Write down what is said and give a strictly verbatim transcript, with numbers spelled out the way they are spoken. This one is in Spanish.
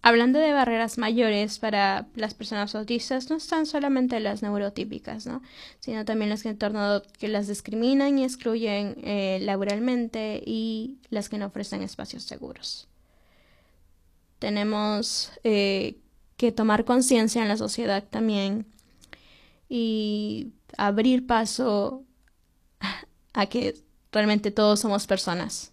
hablando de barreras mayores para las personas autistas, no están solamente las neurotípicas, ¿no? Sino también las que, en torno, que las discriminan y excluyen eh, laboralmente y las que no ofrecen espacios seguros. Tenemos eh, que tomar conciencia en la sociedad también y abrir paso a que realmente todos somos personas